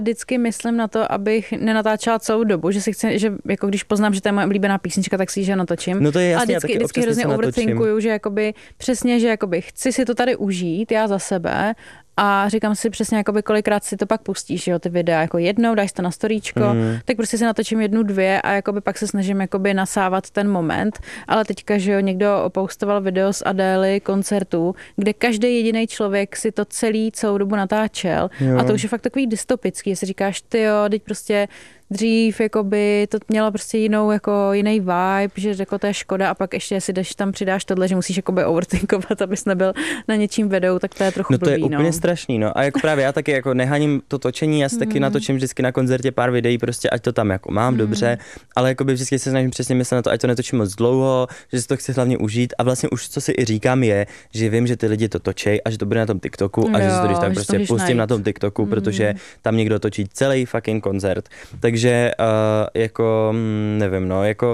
Vždycky myslím na to, abych nenatáčela celou dobu, že si chci, že jako když poznám, že to je moje oblíbená písnička, tak si ji že natočím. No to je jasný, a vždycky hrozně overthinkuju, že jakoby přesně, že jakoby chci si to tady užít, já za sebe. A říkám si přesně, jakoby kolikrát si to pak pustíš, jo, ty videa, jako jednou dáš to na storíčko, tak prostě si natočím 1, 2 a jakoby pak se snažím jakoby nasávat ten moment, ale teďka, že jo, někdo postoval video z Adély koncertů, kde každý jediný člověk si to celou dobu natáčel a to už je fakt takový dystopický, jestli říkáš, ty jo, teď prostě dřív jakoby to mělo prostě jiný vibe, že jako to je škoda a pak ještě si tam přidáš tohle, že musíš jakoby overthinkovat, abys nebyl na něčím vedou, tak to je trochu blbý, to je úplně strašný, no. A jako právě já taky jako nehaním to točení, já si taky natočím vždycky na koncertě pár videí, prostě ať to tam jako mám dobře, ale jakoby vždycky se snažím přesně myslet na to, ať to netočím moc dlouho, že si to chci hlavně užít a vlastně už co si i říkám je, že vím, že ty lidi to točej a že to bude na tom TikToku a že si to když tak prostě pustím na tom TikToku, protože tam někdo točí celý fucking koncert. Takže jako nevím, no, jako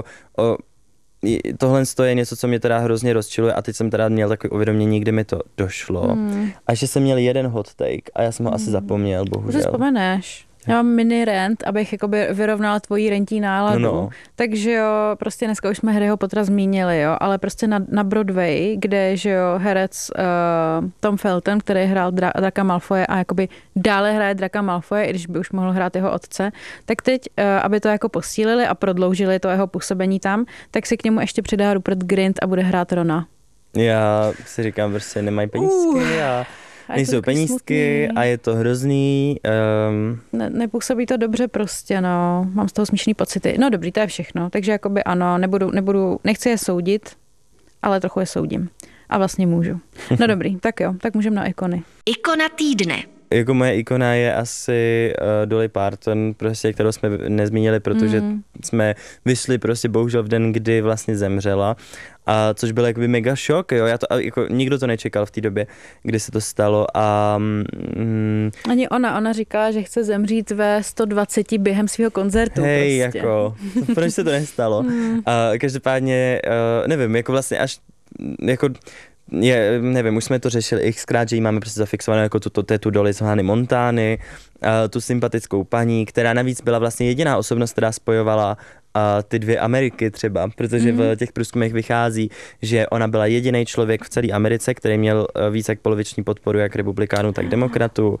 tohle je něco, co mě teda hrozně rozčiluje a teď jsem teda měl takové uvědomění, kdy mi to došlo. A že jsem měl jeden hot take a já jsem ho asi zapomněl, bohužel. Už vzpomeneš. Já mám mini rent, abych jakoby vyrovnala tvoji rentí náladu. No. Takže jo, prostě dneska už jsme Harryho Pottera zmínili, jo, ale prostě na Broadway, kde že jo, herec Tom Felton, který hrál Draka Malfoye a jakoby dále hraje Draka Malfoye, i když by už mohl hrát jeho otce, tak teď, aby to jako posílili a prodloužili to jeho působení tam, tak si k němu ještě přidá Rupert Grint a bude hrát Rona. Já si říkám, prostě nemají penízky a nejsou penízky a je to hrozný. Nepůsobí to dobře prostě, no. Mám z toho smíšný pocity. No dobrý, to je všechno. Takže jakoby ano, nechci je soudit, ale trochu je soudím. A vlastně můžu. No dobrý, tak jo, tak můžeme na ikony. Ikona týdne. Jako moje ikona je asi Dolly Parton, prostě, kterou jsme nezmínili, protože jsme vyšli prostě bohužel v den, kdy vlastně zemřela. A což byl jakoby mega šok, jo, jako nikdo to nečekal v té době, kdy se to stalo a... Ani ona říkala, že chce zemřít ve 120 během svého koncertu. Hej, prostě. Jako, proč se to nestalo? A každopádně, nevím, jako vlastně až, jako... nevím, už jsme to řešili xkrát, že jí máme prostě zafixovanou jako tuto tetu Dolly z Hannah Montany, tu sympatickou paní, která navíc byla vlastně jediná osobnost, která spojovala ty 2 Ameriky třeba, protože v těch průzkumech vychází, že ona byla jediný člověk v celé Americe, který měl více jak poloviční podporu jak republikánů, tak demokratů.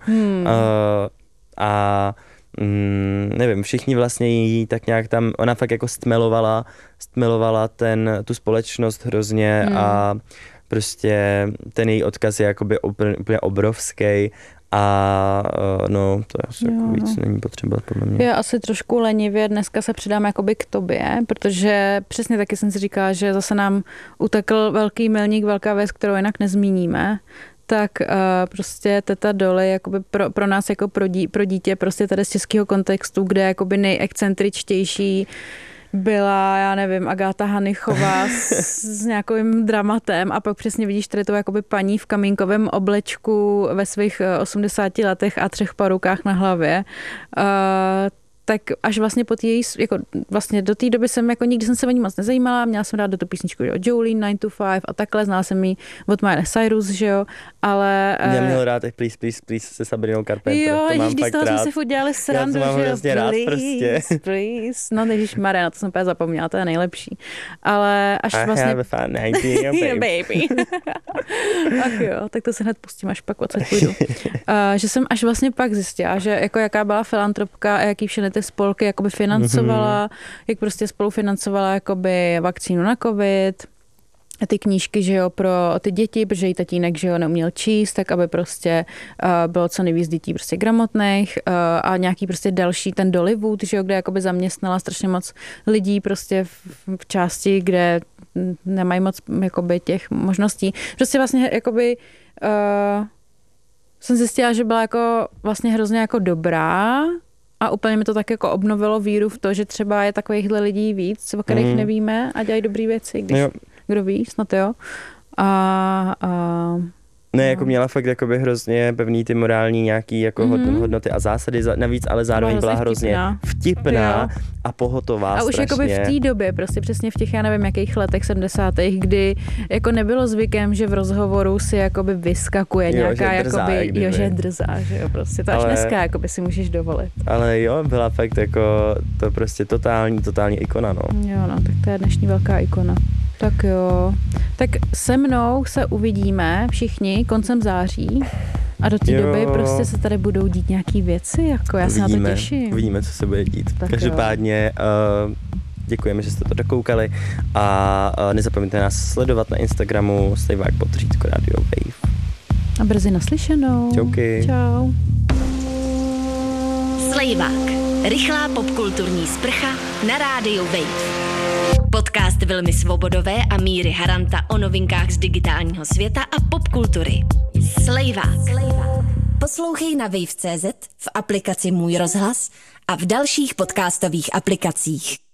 Nevím, všichni vlastně jí tak nějak tam, ona fakt jako stmelovala tu společnost hrozně a prostě ten její odkaz je jakoby úplně obrovský a no, to asi jako víc není potřeba podle mě. Já asi trošku lenivě dneska se přidám jakoby k tobě, protože přesně taky jsem si říkala, že zase nám utekl velký milník, velká věc, kterou jinak nezmíníme. Tak prostě teta Dolly jakoby pro nás jako pro dítě prostě tady z českého kontextu, kde jakoby nejexcentričtější byla, já nevím, Agáta Hanichová s nějakým dramatem a pak přesně vidíš tady to jakoby paní v kamínkovém oblečku ve svých 80 letech a 3 parukách na hlavě. Tak až vlastně po její, jako vlastně do té doby jsem jako nikdy jsem se o ní moc nezajímala, měla jsem rád do tu písničku, jo, Jolene 9 to 5 a takhle, znala jsem ji od Miley Cyrus, že jo, ale... Já měl rád Please, Please, Please se Sabrinou Carpenter, jo, to mám fakt rád. Jo, jsme rád. si furt dělali srandu, že jo, please, rád prostě. Please, no ježišmarja, na to jsem úplně zapomněla, to je nejlepší, ale až vlastně... I have a fun idea, baby. Ach jo, tak to se hned pustím, až pak odsaď půjdu. Že jsem až vlastně pak zjistila, že jako jaká byla filantropka a jaký všechny ty spolky jakoby financovala, jak prostě spolufinancovala jakoby vakcínu na covid, ty knížky, že jo, pro ty děti, protože jí tatínek, že jo, neuměl číst, tak aby prostě bylo co nejvíc dětí prostě gramotných a nějaký prostě další ten Dollywood, že jo, kde jakoby zaměstnala strašně moc lidí prostě v části, kde nemají moc jakoby těch možností. Prostě vlastně jakoby jsem zjistila, že byla jako vlastně hrozně jako dobrá a úplně mi to tak jako obnovilo víru v to, že třeba je takovýchhle lidí víc, o kterých nevíme a dělají dobrý věci, když kdo ví, snad jo. Ne, jako měla fakt jakoby hrozně pevný ty morální nějaký jako hodnoty a zásady, navíc ale zároveň byla hrozně vtipná a pohotová a už strašně. jakoby v té době, prostě přesně v těch, já nevím, jakých letech 70. kdy jako nebylo zvykem, že v rozhovoru si jakoby vyskakuje nějaká, že drzá, že jo, prostě to až dneska jakoby si můžeš dovolit. Ale jo, byla fakt jako to prostě totální ikona, no. Jo, no, tak to je dnešní velká ikona. Tak jo. Tak se mnou se uvidíme všichni koncem září a do té doby prostě se tady budou dít nějaký věci, jako já se na to těším. Uvidíme, co se bude dít. Tak každopádně děkujeme, že jste to dokoukali a nezapomeňte nás sledovat na Instagramu /Radio Wave. A brzy naslyšenou. Čauky. Čau. Slejvák. Rychlá popkulturní sprcha na rádiu Wave. Podcast Vilmy Svobodové a Míry Haranta o novinkách z digitálního světa a popkultury. Slejvák. Poslouchej na wave.cz, v aplikaci Můj rozhlas a v dalších podcastových aplikacích.